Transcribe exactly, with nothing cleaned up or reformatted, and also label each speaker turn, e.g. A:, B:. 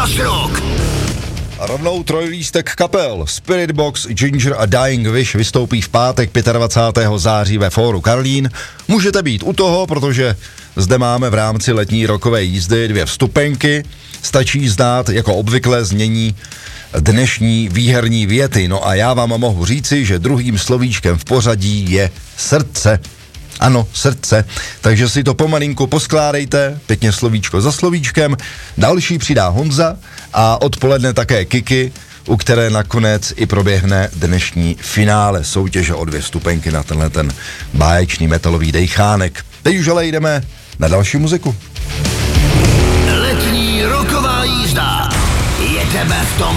A: Náš rok.
B: A rovnou trojlístek kapel Spirit Box, Ginger a Dying Wish vystoupí v pátek dvacátého pátého září ve Fóru Karlín. Můžete být u toho, protože zde máme v rámci letní rokové jízdy dvě vstupenky. Stačí znát jako obvykle znění dnešní výherní věty. No a já vám mohu říci, že druhým slovíčkem v pořadí je srdce. Ano, srdce. Takže si to pomalinku poskládejte, pěkně slovíčko za slovíčkem. Další přidá Honza a odpoledne také Kiki, u které nakonec i proběhne dnešní finále soutěže o dvě vstupenky na tenhle ten báječný metalový dejchánek. Teď už ale jdeme na další muziku.
A: Letní roková jízda. Jedeme v tom